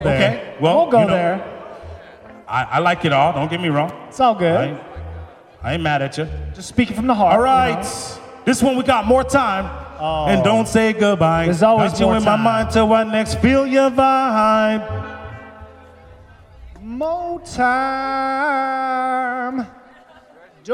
Okay, well, we'll go there. I like it all. Don't get me wrong. It's all good. I ain't mad at you. Just speaking from the heart. All right. This one we got more time. Oh. And don't say goodbye. There's always got you more in time. my mind till I next feel your vibe. More time.